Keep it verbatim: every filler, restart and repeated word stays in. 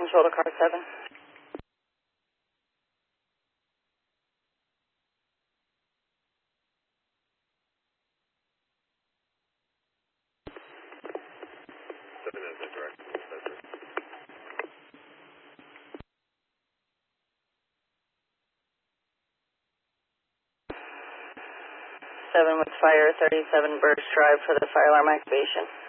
control to car seven. Seven has a direct dispatcher. Seven with fire, thirty-seven Birch Drive for the fire alarm activation.